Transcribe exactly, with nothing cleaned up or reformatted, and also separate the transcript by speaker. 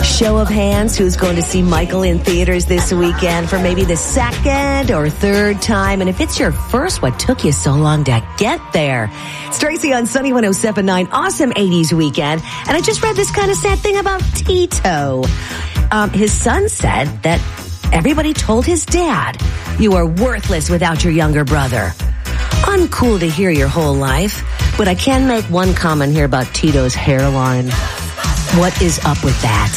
Speaker 1: Show of hands, who's going to see Michael in theaters this weekend for maybe the second or third time? And if it's your first, what took you so long to get there? It's Tracy on Sunny one oh seven point nine. Awesome eighties weekend. And I just read this kind of sad thing about Tito. Um, his son said that everybody told his dad, you are worthless without your younger brother. Uncool to hear your whole life, but I can make one comment here about Tito's hairline. What is up with that?